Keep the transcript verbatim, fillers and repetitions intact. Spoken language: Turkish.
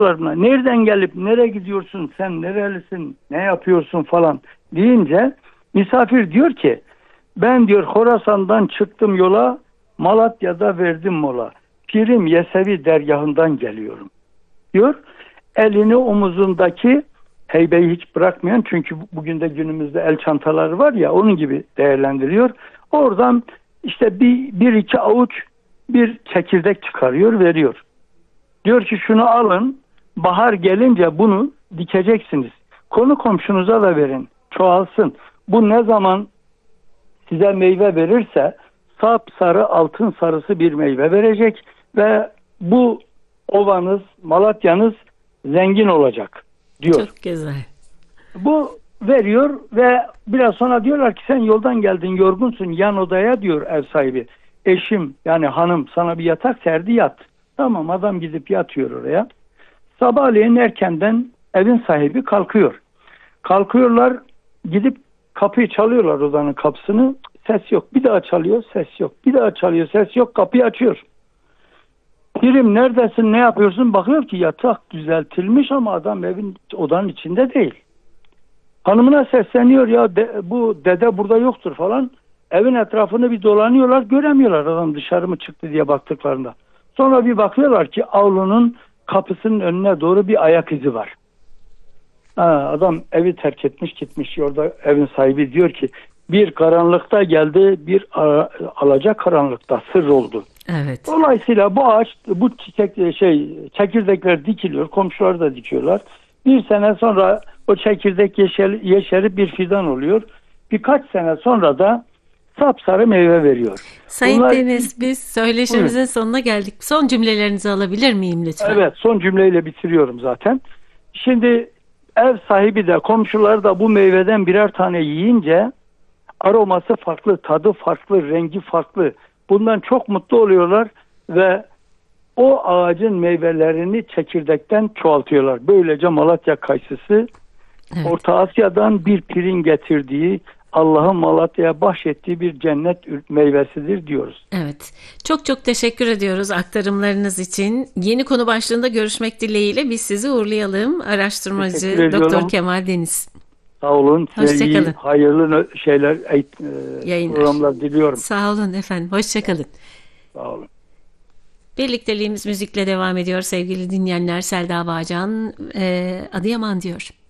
Nereden gelip nereye gidiyorsun, sen nerelisin, ne yapıyorsun falan deyince misafir diyor ki ben diyor Horasan'dan çıktım yola, Malatya'da verdim mola. Pirim Yesevi dergahından geliyorum diyor. Elini omuzundaki heybeyi hiç bırakmayan, çünkü bugün de günümüzde el çantaları var ya, onun gibi değerlendiriyor. Oradan işte bir, bir iki avuç bir çekirdek çıkarıyor, veriyor. Diyor ki şunu alın, bahar gelince bunu dikeceksiniz. Konu komşunuza da verin, çoğalsın. Bu ne zaman size meyve verirse sapsarı altın sarısı bir meyve verecek ve bu ovanız, Malatya'nız zengin olacak diyor. Çok güzel. Bu veriyor ve biraz sonra diyorlar ki sen yoldan geldin, yorgunsun, yan odaya diyor ev sahibi. Eşim yani hanım sana bir yatak serdi, yat. Tamam, adam gidip yatıyor oraya. Sabahleyin erkenden evin sahibi kalkıyor. Kalkıyorlar, gidip kapıyı çalıyorlar, odanın kapısını. Ses yok. Bir daha çalıyor, ses yok. Bir daha çalıyor, ses yok. Kapıyı açıyor. Birim neredesin, ne yapıyorsun? Bakıyor ki yatak düzeltilmiş ama adam evin, odanın içinde değil. Hanımına sesleniyor, ya de, bu dede burada yoktur falan. Evin etrafını bir dolanıyorlar, göremiyorlar adam dışarı mı çıktı diye baktıklarında. Sonra bir bakıyorlar ki avlunun kapısının önüne doğru bir ayak izi var. Ha, adam evi terk etmiş gitmiş. Orada evin sahibi diyor ki bir karanlıkta geldi, bir alacak karanlıkta sır oldu. Evet. Dolayısıyla bu ağaç, bu çiçek, şey çekirdekler dikiliyor, komşular da dikiyorlar. Bir sene sonra o çekirdek yeşer, yeşerip bir fidan oluyor. Birkaç sene sonra da sapsarı meyve veriyor. Sayın Bunlar... Deniz, biz söyleşimizin Buyurun. sonuna geldik. Son cümlelerinizi alabilir miyim lütfen? Evet, son cümleyle bitiriyorum zaten. Şimdi ev sahibi de komşular da bu meyveden birer tane yiyince aroması farklı, tadı farklı, rengi farklı. Bundan çok mutlu oluyorlar ve o ağacın meyvelerini çekirdekten çoğaltıyorlar. Böylece Malatya kayısısı, evet, Orta Asya'dan bir pirin getirdiği, Allah'ın Malatya'ya bahşettiği bir cennet meyvesidir diyoruz. Evet. Çok çok teşekkür ediyoruz aktarımlarınız için. Yeni konu başlığında görüşmek dileğiyle biz sizi uğurlayalım. Araştırmacı Doktor Kemal Deniz. Sağ olun. Hoşçakalın. Hayırlı şeyler, Yayınlar. Programlar diliyorum. Sağ olun efendim. Hoşçakalın. Sağ olun. Birlikteliğimiz müzikle devam ediyor sevgili dinleyenler. Selda Bağcan, e, Adıyaman diyor.